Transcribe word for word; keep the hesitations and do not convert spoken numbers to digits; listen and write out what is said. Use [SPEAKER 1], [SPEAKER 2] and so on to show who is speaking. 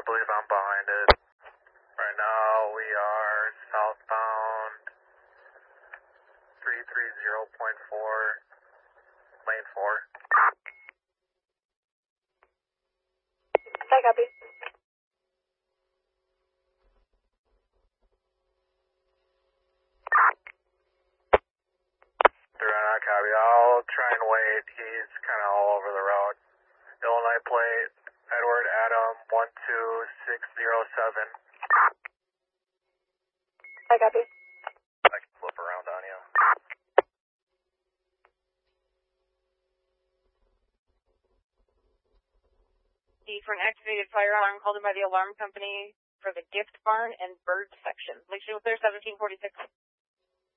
[SPEAKER 1] believe I'm behind it. Right now we are southbound three three zero point four, lane four.
[SPEAKER 2] I copy.
[SPEAKER 1] Durant, copy. I'll try and wait. He's kind of all over the road. Illinois plate, Edward Adam one two six zero seven.
[SPEAKER 2] I copy.
[SPEAKER 1] I can flip around on you.
[SPEAKER 3] For an activated fire alarm called in by the alarm company for the gift barn and bird section. Lakeshore Clear seventeen forty-six.